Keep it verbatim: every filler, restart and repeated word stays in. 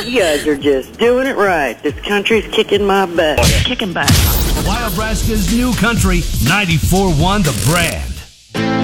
You guys are just doing it right. This country's kicking my butt. Kicking butt. Wyobraska's new country, ninety-four point one The Brand.